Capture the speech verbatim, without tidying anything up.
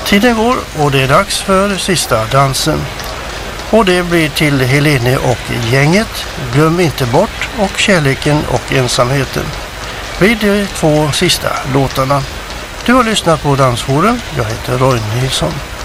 Tiden går och det är dags för sista dansen. Och det blir till Helene och gänget, Glöm inte bort och Kärleken och ensamheten. Vid de två sista låtarna. Du har lyssnat på Dansforum. Jag heter Roy Nilsson.